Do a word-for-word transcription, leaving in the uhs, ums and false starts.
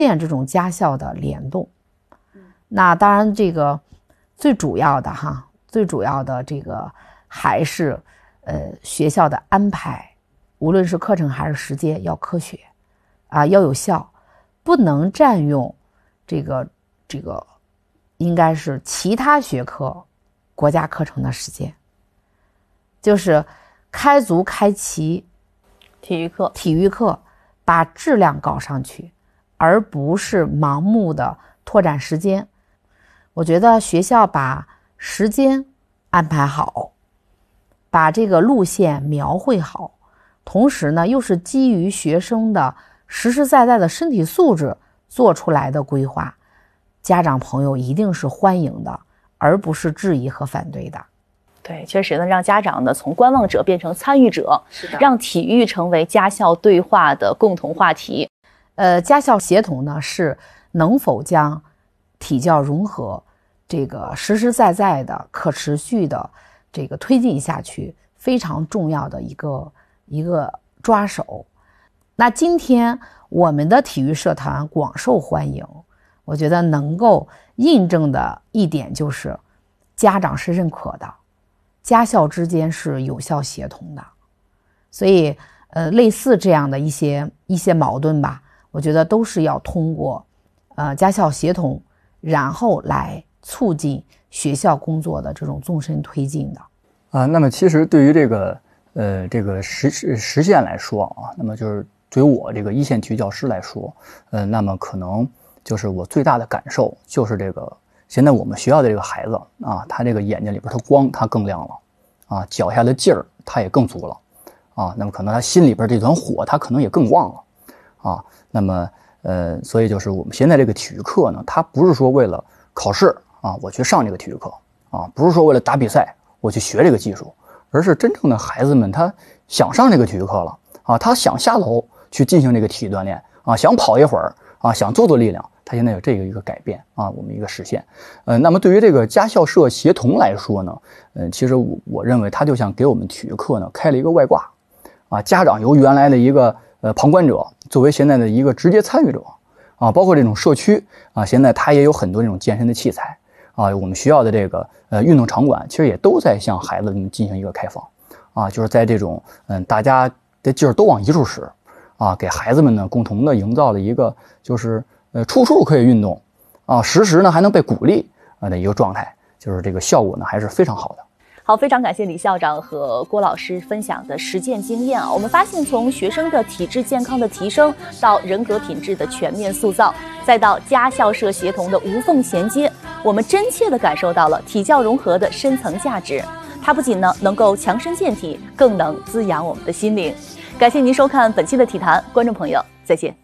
现这种家校的联动。那当然这个最主要的哈，最主要的这个还是呃学校的安排，无论是课程还是时间要科学啊，要有效，不能占用这个这个应该是其他学科国家课程的时间，就是开足开齐体育课体育课把质量搞上去，而不是盲目的拓展时间。我觉得学校把时间安排好，把这个路线描绘好，同时呢又是基于学生的实实在在的身体素质做出来的规划，家长朋友一定是欢迎的，而不是质疑和反对的。 对，确实呢，让家长呢从观望者变成参与者，让体育成为家校对话的共同话题。 呃，家校协同呢是能否将体教融合这个实实在在的可持续的这个推进下去非常重要的一个一个抓手。那今天我们的体育社团广受欢迎，我觉得能够印证的一点就是家长是认可的，家校之间是有效协同的。所以呃，类似这样的一些一些矛盾吧，我觉得都是要通过呃家校协同，然后来促进学校工作的这种纵深推进的。 啊，那么其实对于这个呃这个实实现来说啊，那么就是对于我这个一线体育教师来说，呃，那么可能就是我最大的感受就是这个现在我们学校的这个孩子啊，他这个眼睛里边他光他更亮了啊，脚下的劲儿他也更足了啊，那么可能他心里边这团火他可能也更旺了啊，那么呃，所以就是我们现在这个体育课呢，它不是说为了考试啊，我去上这个体育课啊，不是说为了打比赛我去学这个技术，而是真正的孩子们他想上这个体育课了啊，他想下楼去进行这个体育锻炼啊，想跑一会儿啊，想做做力量，他现在有这个一个改变啊，我们一个实现。呃，那么对于这个家校社协同来说呢，嗯、呃，其实我我认为它就像给我们体育课呢开了一个外挂啊，家长由原来的一个呃旁观者，作为现在的一个直接参与者啊，包括这种社区啊，现在它也有很多这种健身的器材啊，我们学校的这个呃运动场馆其实也都在向孩子们进行一个开放啊，就是在这种嗯大家的劲儿都往一处使啊，给孩子们呢共同的营造了一个就是呃处处可以运动啊，时时呢还能被鼓励啊的一个状态，就是这个效果呢还是非常好的。 好，非常感谢李校长和郭老师分享的实践经验啊！我们发现，从学生的体质健康的提升，到人格品质的全面塑造，再到家校社协同的无缝衔接，我们真切地感受到了体教融合的深层价值。它不仅呢能够强身健体，更能滋养我们的心灵。感谢您收看本期的体坛，观众朋友再见。